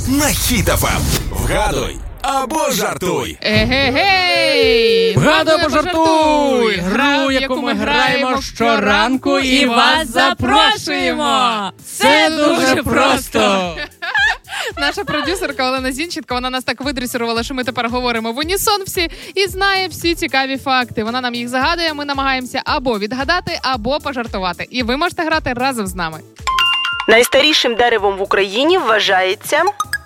на Хіт ФМ. Вгадуй або жартуй. Егегей! Вгадуй або жартуй! Гру, яку ми граємо щоранку і вас запрошуємо! Це дуже просто! Наша продюсерка Олена Зінченко, вона нас так видресірувала, що ми тепер говоримо в унісон всі і знає всі цікаві факти. Вона нам їх загадує, ми намагаємося або відгадати, або пожартувати. І ви можете грати разом з нами. Найстарішим деревом в Україні вважається...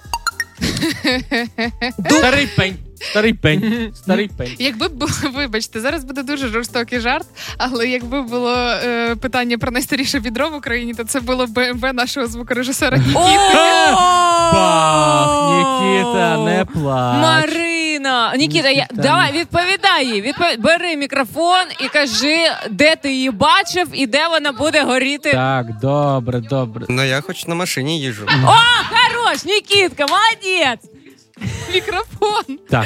Старий пень. Старий пень. Якби було, вибачте, зараз буде дуже жорстокий жарт, але якби було питання про найстаріше відро в Україні, то це було БМВ нашого звукорежисера Нікіти. Бах, Нікіта, не плач. Марина! Нікіта, давай, відповідай їй. Бери мікрофон і кажи, де ти її бачив і де вона буде горіти. Так, добре. Ну, я хоч на машині їжджу. О, хорош, Нікітка, молодець! Мікрофон. Так.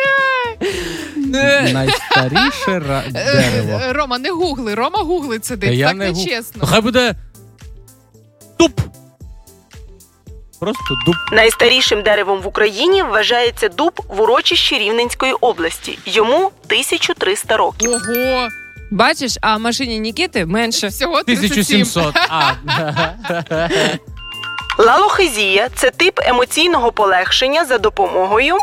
Найстаріше дерево. Рома, не гугли. Рома гуглить сидить. Так не чесно. Хай буде дуб. Просто дуб. Найстарішим деревом в Україні вважається дуб в урочищі Рівненської області. Йому 1300 років. Ого! Бачиш, а машині Нікіти менше. Всього 37. 1700. Лалохезія – це тип емоційного полегшення за допомогою...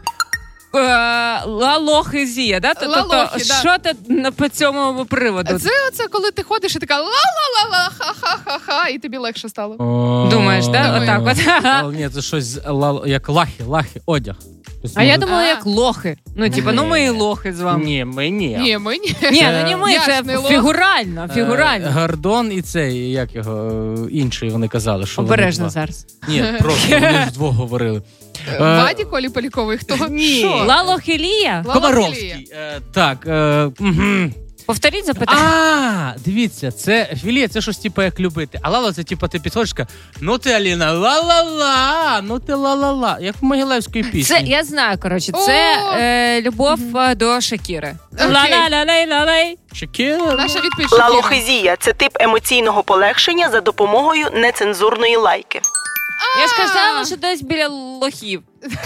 Лалохезія, да? Лалохи, да. Що ти по цьому приводу? Це оце, коли ти ходиш і така ла-ла-ла-ла, ха-ха-ха-ха, і тобі легше стало. Думаєш, да? Отак от. Ні, це щось як лахи, одяг. А я думала, як лохи. Ну, типа, ми і лохи з вами. Ні, ми ні. Ні, ми ні. Ні, ну не ми, це фігурально. Гордон і цей, як його, інший вони казали. Що обережно зараз. Ні, просто вони ж вдвох говорили. Ваді Колі Поліковий, хто? Ні. Лалохелія? Комаровський. Так. Повторіть запитання. Дивіться, це філія, це щось типу як любити. А лала це типу ти підходиш, ну ти, Аліна, ла-ла-ла, ну ти ла-ла-ла. Як в Могилевської пісні. Це, я знаю, коротше, це любов до Шакіри. Ла-ла-ла-лей-ла-лей. Шакіра? Наша відповідь Шакіра. Лалохезія – це тип емоційного полегшення за допомогою нецензурної лайки. Я ж казала, що десь біля лохів.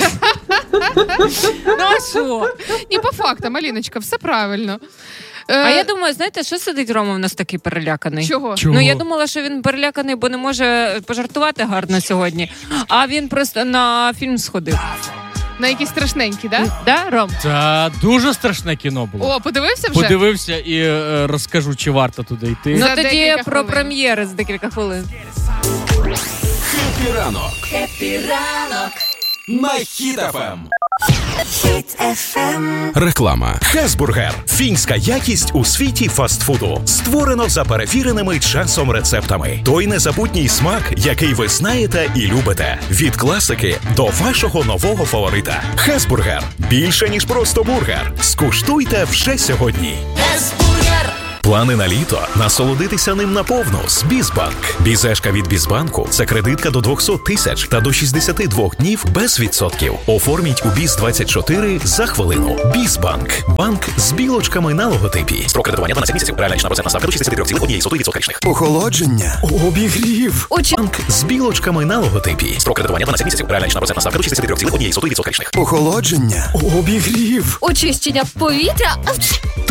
Ну а що? Ні, по фактам, Аліночка, все правильно. А я думаю, знаєте, що сидить Рома в нас такий переляканий? Чого? Ну, я думала, що він переляканий, бо не може пожартувати гарно сьогодні. А він просто на фільм сходив. На якісь страшненькі, да? Да, Ром? Це дуже страшне кіно було. О, подивився вже? Подивився і розкажу, чи варто туди йти. Ну За тоді декілька про хвилин. прем'єри за декілька хвилин. Хеппі ранок. Хеппі ранок. На Хіт ФМ. Реклама. Хесбургер. Фінська якість у світі фастфуду. Створено за перевіреними часом рецептами. Той незабутній смак, який ви знаєте і любите. Від класики до вашого нового фаворита. Хесбургер. Більше, ніж просто бургер. Скуштуйте вже сьогодні. Плани на літо? Насолодитися ним наповну з Бізбанк. Бізешка від Бізбанку – це кредитка до 200 тисяч та до 62 днів без відсотків. Оформіть у Біз-24 за хвилину. Бізбанк. Банк з білочками на логотипі. Строк кредитування 12 місяців. Реальна річна процентна ставка до 63,1% річних. Охолодження, обігрів. Банк з білочками на логотипі. Строк кредитування 12 місяців. Реальна річна процентна ставка до 63,1% річних. Охолодження, обігрів. Очищення повітря.